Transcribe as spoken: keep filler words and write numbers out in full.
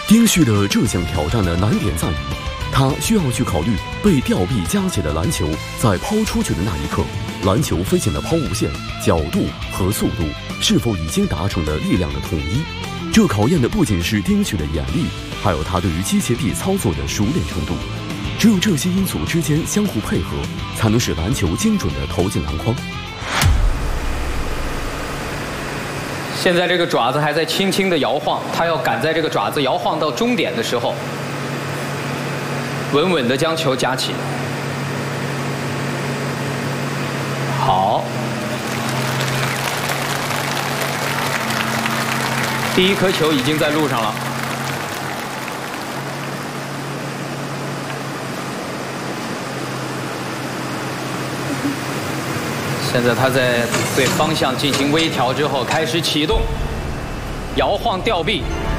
丁旭的这项挑战的难点在于，他需要去考虑被吊臂夹起的篮球在抛出去的那一刻，篮球飞行的抛物线、角度和速度是否已经达成了力量的统一。这考验的不仅是丁旭的眼力，还有他对于机械臂操作的熟练程度。只有这些因素之间相互配合，才能使篮球精准地投进篮筐。 现在这个爪子还在轻轻地摇晃，他要赶在这个爪子摇晃到终点的时候，稳稳地将球夹起。好，第一颗球已经在路上了。现在他在对方向进行微调之后，开始启动，摇晃吊臂。